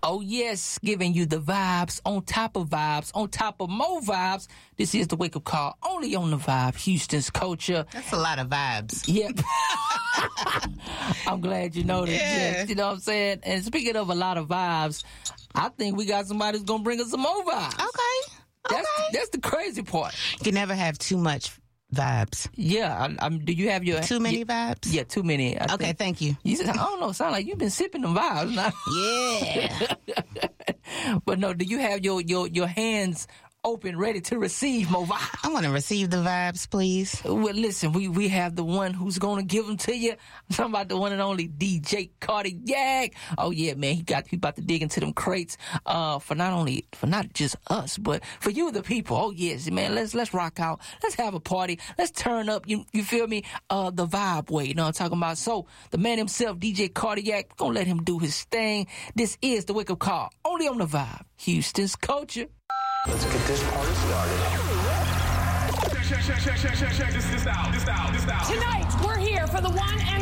Oh, yes, giving you the vibes on top of vibes, on top of more vibes. This is the wake-up call, only on the Vibe, Houston's culture. That's a lot of vibes. Yep. I'm glad you noticed. Yeah. Yes, you know what I'm saying? And speaking of a lot of vibes, I think we got somebody who's going to bring us some more vibes. Okay. That's the crazy part. You can never have too much vibes. Yeah. Do you have your... Too many vibes? Yeah, too many. Okay, thank you. You said, I don't know, sound like you've been sipping them vibes now. Yeah. But no, do you have your hands open, ready to receive more vibes? I want to receive the vibes, please. Well, listen, we have the one who's going to give them to you. I'm talking about the one and only DJ Cardiac. Oh, yeah, man, he about to dig into them crates for not just us, but for you, the people. Oh, yes, man, let's rock out. Let's have a party. Let's turn up, you feel me, the vibe way, you know what I'm talking about? So, the man himself, DJ Cardiac, we're going to let him do his thing. This is the wake-up call, only on the Vibe, Houston's culture. Let's get this party started. Check this out. Tonight, we're here for the one and